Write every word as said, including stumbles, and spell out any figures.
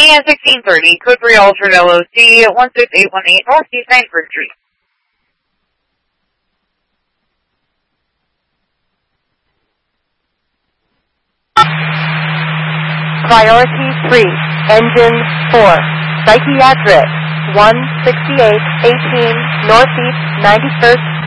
Miami at sixteen thirty, code three Altered L O C, one six eight one eight Northeast ninety-first Street. Priority three, engine four, psychiatric, one sixty-eight eighteen Northeast ninety-first